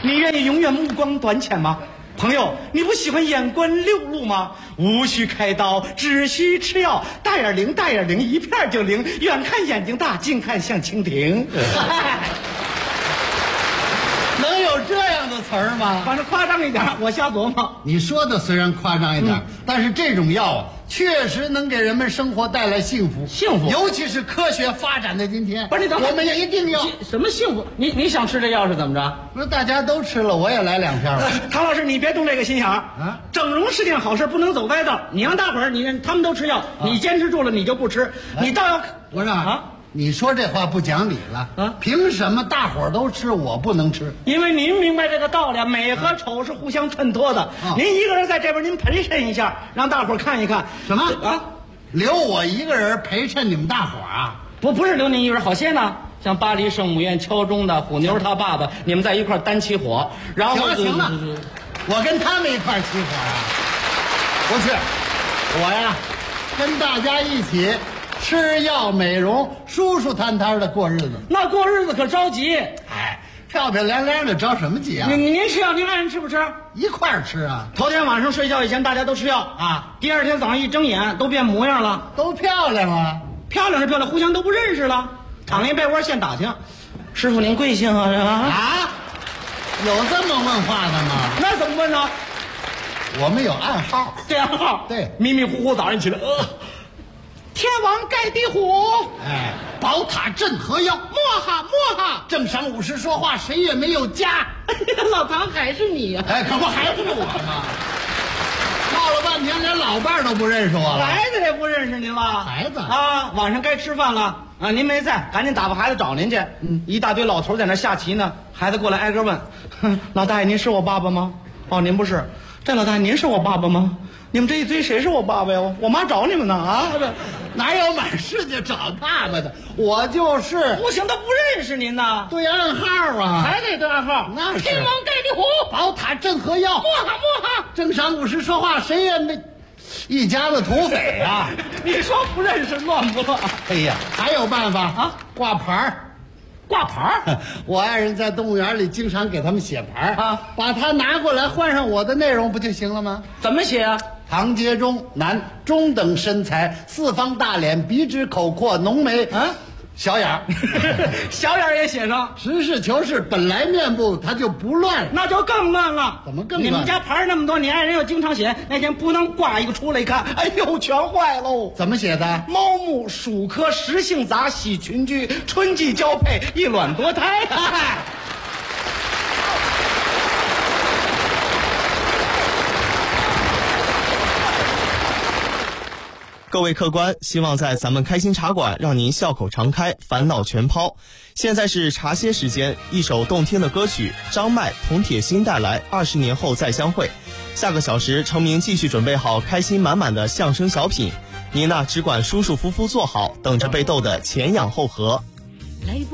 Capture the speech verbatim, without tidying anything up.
你愿意永远目光短浅吗？朋友，你不喜欢眼观六路吗？无需开刀，只需吃药，大眼灵，大眼灵，一片就灵。远看眼睛大，近看像蜻蜓。 能有这样的词儿吗？ 反正夸张一点，我瞎琢磨。 你说的虽然夸张一点，嗯、但是这种药啊，确实能给人们生活带来幸福。 幸福， 尤其是科学发展的今天。 不是你等会儿， 我们也一定要什么幸福？你你想吃这药是怎么着？ 不是大家都吃了，我也来两片吧。 呃、唐老师，你别动这个心眼儿啊！整容是件好事，不能走歪道。你让大伙儿，你他们都吃药，啊、你坚持住了，你就不吃。哎、你倒要我说啊。你说这话不讲理了啊！凭什么大伙儿都吃，我不能吃？ 因为您明白这个道理，美和丑是互相衬托的。啊、您一个人在这边，您陪衬一下，让大伙儿看一看。 什么啊？留我一个人陪衬你们大伙儿啊？ 不，不是留您一个人，好些呢。像巴黎圣母院敲钟的虎妞他爸爸，你们在一块单起火，然后行了行了，我跟他们一块起火啊！不去，我呀，跟大家一起。吃药美容，舒舒坦坦的过日子。 那过日子可着急。 哎，漂漂亮亮的着什么急啊？ 您您吃药，您爱人吃不吃？ 一块儿吃啊。 头天晚上睡觉以前大家都吃药啊，第二天早上一睁眼都变模样了， 都漂亮了。 漂亮是漂亮，互相都不认识了，躺进被窝现打听。师傅您贵姓啊？ 啊？有这么问话的吗？ 那怎么问呢？ 我们有暗号。 这暗号？ 对， 迷迷糊糊早上起来，呃。天王盖地虎， 哎，宝塔镇河妖， 摸哈摸哈， 正晌午时说话，谁也没有家。 老唐还是你呀、 啊？哎，可不还是我吗？闹了半天，连老伴儿都不认识我了， 孩子也不认识您了。 孩子啊，晚上该吃饭了啊，您没在，赶紧打发孩子找您去。嗯，一大堆老头在那下棋呢，孩子过来挨个问：“老大爷，您是我爸爸吗？”哦，您不是。这老大爷，您是我爸爸吗？你们这一堆谁是我爸爸呀？我妈找你们呢啊！这哪有满世界找爸爸的？我就是。 不行，他不认识您呐。 对暗号啊， 还得对暗号。 那是。 天王盖地虎， 宝塔镇河妖， 摸哈摸哈。 正晌午时说话，谁也没。一家子土匪啊！ 你说不认识乱不乱？ 哎呀，还有办法啊！ 挂牌儿。 挂牌儿， 我爱人在动物园里经常给他们写牌啊， 把它拿过来换上我的内容不就行了吗？ 怎么写啊？ 唐杰忠，男，中等身材，四方大脸，鼻直口阔，浓眉啊，小眼儿， 小眼儿也写上。 实事求是，本来面部它就不乱， 那就更乱了。 怎么更乱？ 你们家牌那么多，你爱人又经常写，那天不能挂一个出来一看，哎呦，全坏喽！ 怎么写的？ 猫目鼠科食性杂，喜群居，春季交配，一卵多胎。 各位客官，希望在咱们开心茶馆让您笑口常开，烦恼全抛。现在是茶歇时间，一首动听的歌曲，张麦、童铁心带来《二十年后再相会》。下个小时，程明继续准备好开心满满的相声小品，您呢只管舒舒服服坐好，等着被逗得前仰后合。